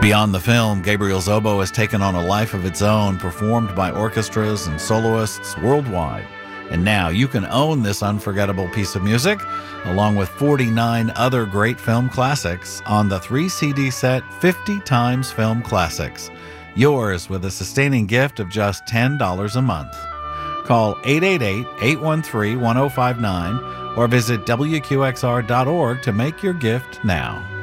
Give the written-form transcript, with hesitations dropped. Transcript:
Beyond the film, Gabriel Zobo has taken on a life of its own, performed by orchestras and soloists worldwide. And now you can own this unforgettable piece of music, along with 49 other great film classics, on the 3-CD set 50 Times Film Classics. Yours with a sustaining gift of just $10 a month. Call 888-813-1059 or visit WQXR.org to make your gift now.